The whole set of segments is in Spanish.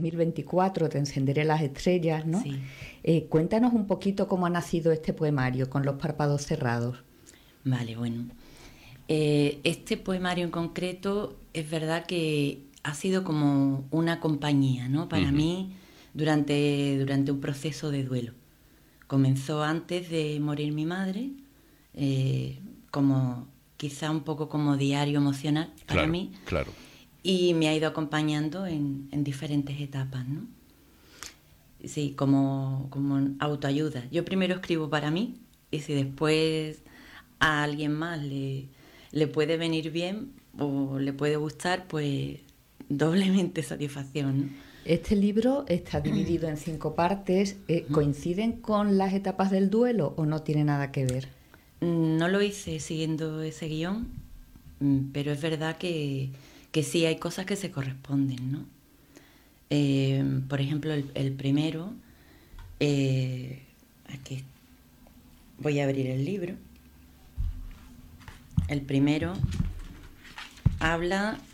2024, Te encenderé las estrellas, ¿no? Sí. Cuéntanos un poquito cómo ha nacido este poemario, Con los párpados cerrados. Vale, bueno. Este poemario en concreto es verdad que ha sido como una compañía, ¿no? Para mí durante un proceso de duelo. Comenzó antes de morir mi madre, como quizá un poco como diario emocional para mí. Claro. Y me ha ido acompañando en diferentes etapas, ¿no? Sí, como autoayuda. Yo primero escribo para mí y si después a alguien más le puede venir bien o le puede gustar, pues doblemente satisfacción, ¿no? Este libro está dividido en 5 partes. ¿Coinciden con las etapas del duelo o no tiene nada que ver? No lo hice siguiendo ese guión, pero es verdad que sí hay cosas que se corresponden, ¿no? Por ejemplo, el primero, aquí voy a abrir el libro. El primero habla: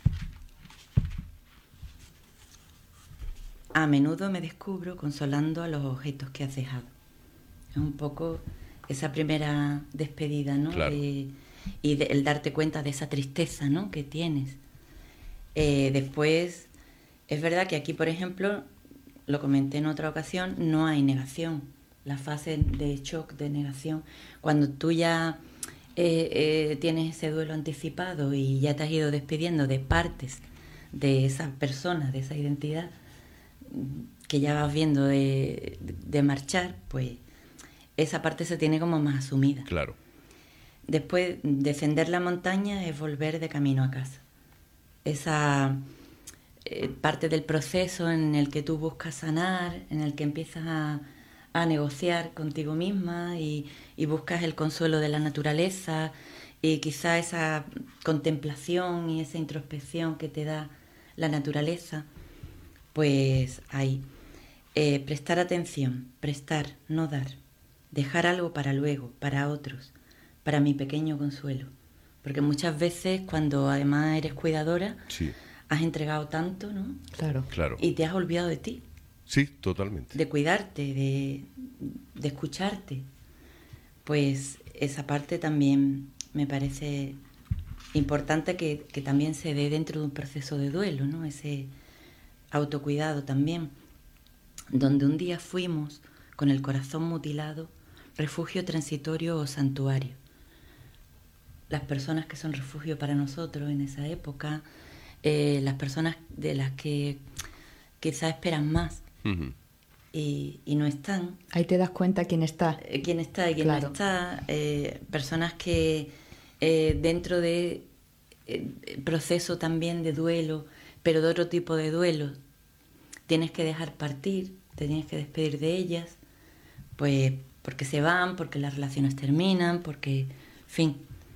a menudo me descubro consolando a los objetos que has dejado. Es un poco esa primera despedida, ¿no? Claro. El darte cuenta de esa tristeza, ¿no?, que tienes. Después, es verdad que aquí, por ejemplo, lo comenté en otra ocasión, no hay negación. La fase de shock, de negación, cuando tú ya tienes ese duelo anticipado y ya te has ido despidiendo de partes de esa persona, de esa identidad que ya vas viendo de marchar, pues esa parte se tiene como más asumida. Claro. Después, descender la montaña es volver de camino a casa. Esa parte del proceso en el que tú buscas sanar, en el que empiezas a negociar contigo misma y buscas el consuelo de la naturaleza y quizá esa contemplación y esa introspección que te da la naturaleza, pues ahí. Prestar atención, prestar, no dar. Dejar algo para luego, para otros, para mi pequeño consuelo. Porque muchas veces cuando además eres cuidadora, Sí. has entregado tanto, ¿no? Claro. Y te has olvidado de ti. Sí, totalmente. De cuidarte, de escucharte. Pues esa parte también me parece importante que también se dé dentro de un proceso de duelo, ¿no? Ese autocuidado también. Donde un día fuimos, con el corazón mutilado, refugio transitorio o santuario. Las personas que son refugio para nosotros en esa época, las personas de las que quizás esperan más y no están. Ahí te das cuenta quién está. Quién está y quién Claro. no está. Personas que dentro de proceso también de duelo, pero de otro tipo de duelo, tienes que dejar partir, te tienes que despedir de ellas, pues porque se van, porque las relaciones terminan, porque, en fin.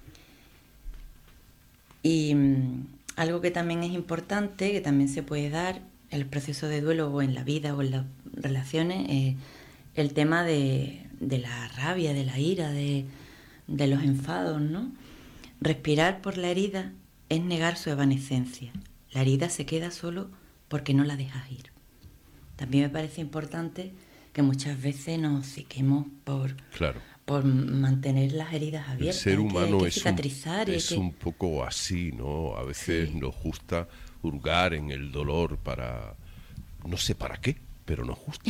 Y algo que también es importante, que también se puede dar en el proceso de duelo o en la vida o en las relaciones, el tema de la rabia, de la ira, de los enfados, ¿no? Respirar por la herida es negar su evanescencia. La herida se queda solo porque no la dejas ir. También me parece importante que muchas veces nos ciquemos por mantener las heridas abiertas. El ser humano hay que cicatrizar, es un poco así, ¿no? A veces nos gusta hurgar en el dolor para... no sé para qué, pero nos gusta.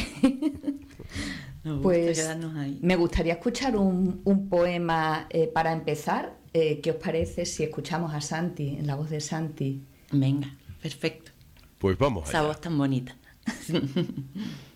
Pues quedarnos ahí. Me gustaría escuchar un poema para empezar. ¿Qué os parece si escuchamos a Santi, en la voz de Santi? Venga, perfecto. Pues vamos allá. Esa voz tan bonita.